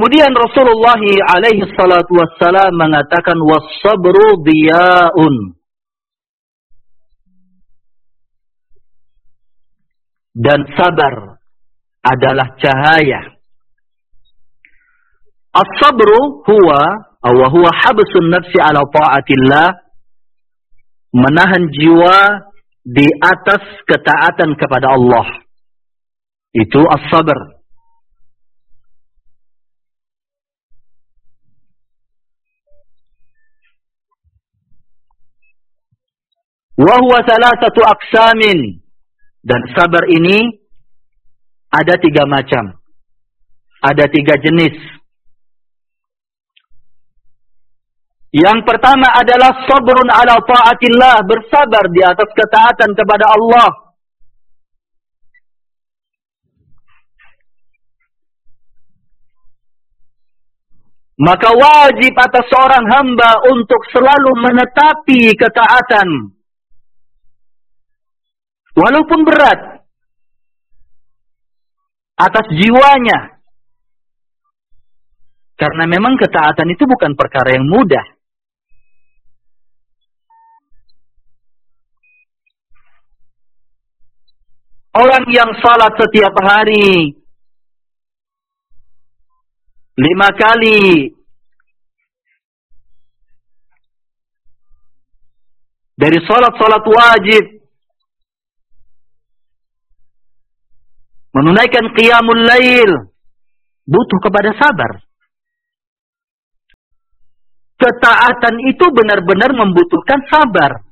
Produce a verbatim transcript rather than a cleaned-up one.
Kemudian Rasulullah alaihi salatu wassalam mengatakan was-sabru diya'un. Dan sabar adalah cahaya. As-sabru huwa aw huwa habsun nafsi ala ta'atillah, menahan jiwa di atas ketaatan kepada Allah. Itu as-sabr. Wa huwa thalathatu aqsamin, dan sabar ini ada tiga macam, ada tiga jenis. Yang pertama adalah sabrun ala ta'atillah, bersabar di atas ketaatan kepada Allah. Maka wajib atas seorang hamba untuk selalu menetapi ketaatan, walaupun berat, atas jiwanya. Karena memang ketaatan itu bukan perkara yang mudah. Orang yang salat setiap hari lima kali, dari salat-salat wajib, menunaikan qiyamul lail, butuh kepada sabar. Ketaatan itu benar-benar membutuhkan sabar.